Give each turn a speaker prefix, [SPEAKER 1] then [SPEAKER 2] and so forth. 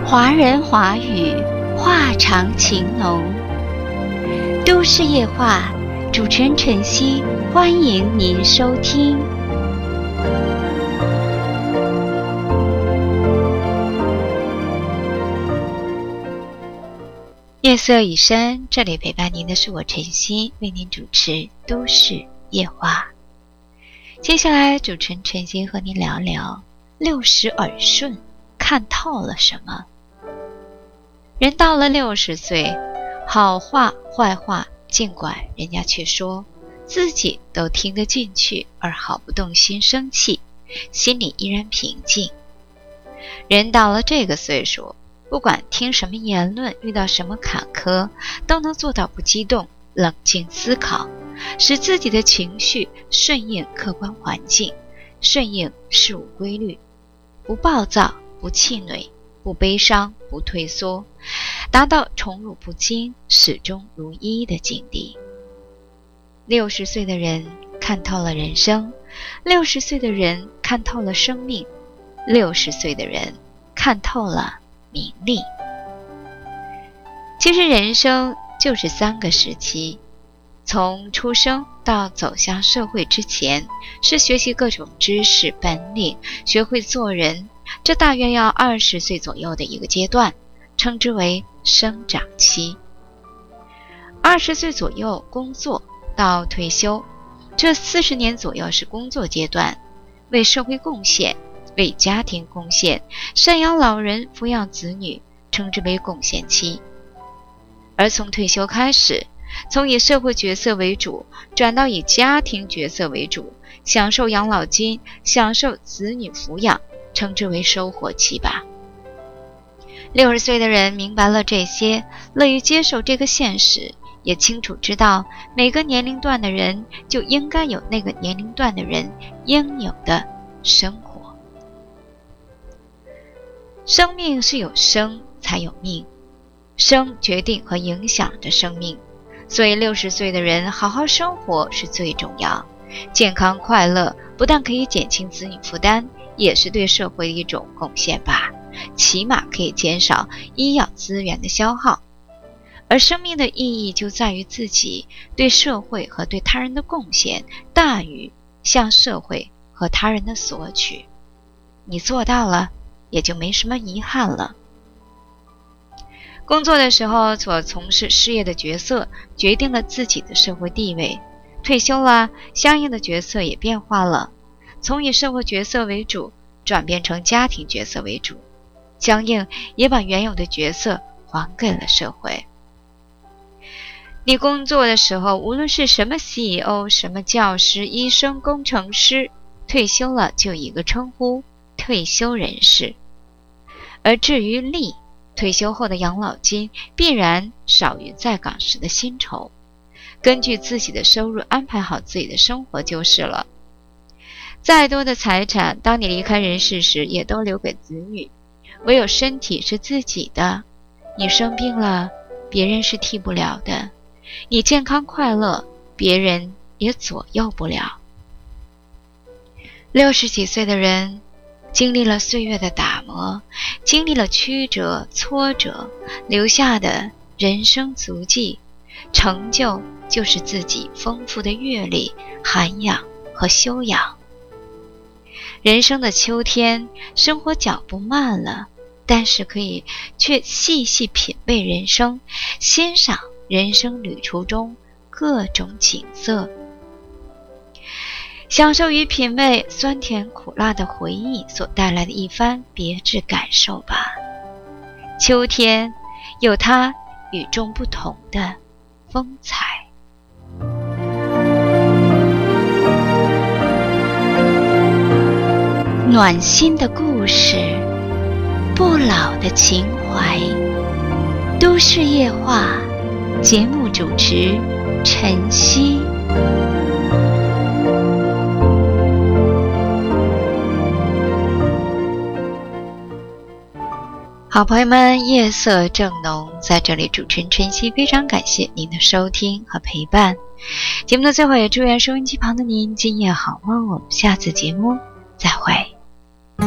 [SPEAKER 1] 华人华语，话长情浓。都市夜话，主持人晨曦，欢迎您收听。夜色已深，这里陪伴您的是我晨曦，为您主持都市夜话。接下来，主持人晨曦和您聊聊60耳顺，看透了什么？人到了60岁，好话坏话，尽管人家却说，自己都听得进去，而毫不动心生气，心里依然平静。人到了这个岁数，不管听什么言论，遇到什么坎坷，都能做到不激动，冷静思考，使自己的情绪顺应客观环境，顺应事物规律，不暴躁，不气馁，不悲伤，不退缩，达到宠辱不惊，始终如一的境地。60岁的人看透了人生，60岁的人看透了生命，60岁的人看透了名利。其实人生就是3个时期，从出生到走向社会之前，是学习各种知识本领，学会做人，这大约要20岁左右的一个阶段，称之为生长期。20岁左右工作到退休，这40年左右是工作阶段，为社会贡献，为家庭贡献，赡养老人，抚养子女，称之为贡献期。而从退休开始，从以社会角色为主，转到以家庭角色为主，享受养老金，享受子女抚养，称之为收获期吧。60岁的人明白了这些，乐于接受这个现实，也清楚知道每个年龄段的人就应该有那个年龄段的人应有的生活。生命是有生才有命，生决定和影响着生命，所以60岁的人好好生活是最重要。健康快乐不但可以减轻子女负担，也是对社会的一种贡献吧，起码可以减少医药资源的消耗。而生命的意义就在于自己对社会和对他人的贡献大于向社会和他人的索取，你做到了，也就没什么遗憾了。工作的时候所从事事业的角色决定了自己的社会地位，退休了，相应的角色也变化了，从以社会角色为主转变成家庭角色为主，相应也把原有的角色还给了社会。你工作的时候，无论是什么 CEO， 什么教师、医生、工程师，退休了就一个称呼，退休人士。而至于利，退休后的养老金必然少于在岗时的薪酬，根据自己的收入安排好自己的生活就是了。再多的财产，当你离开人世时也都留给子女，唯有身体是自己的，你生病了，别人是替不了的，你健康快乐，别人也左右不了。60几岁的人经历了岁月的打磨，经历了曲折挫折，留下的人生足迹，成就就是自己丰富的阅历、涵养和修养。人生的秋天，生活脚步慢了，但是可以却细细品味人生，欣赏人生旅途中各种景色，享受与品味酸甜苦辣的回忆所带来的一番别致感受吧。秋天有它与众不同的风采。暖心的故事，不老的情怀，都市夜话，节目主持晨曦。好朋友们，夜色正浓，在这里主持人晨曦非常感谢您的收听和陪伴。节目的最后也祝愿收音机旁的您今夜好梦，我们下次节目再会。